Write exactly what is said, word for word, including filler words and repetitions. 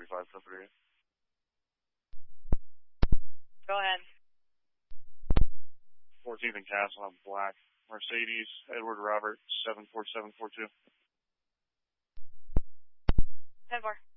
five four three. Go ahead. fourteenth and Castle on black. Mercedes, Edward Robert, seven four seven four two. ten four.